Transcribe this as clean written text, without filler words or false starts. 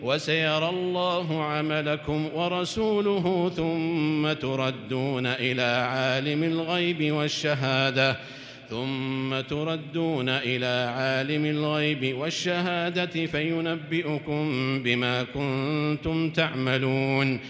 وسيرى الله عملكم ورسوله ثم تردون إلى عالم الغيب والشهادة فينبئكم بما كنتم تعملون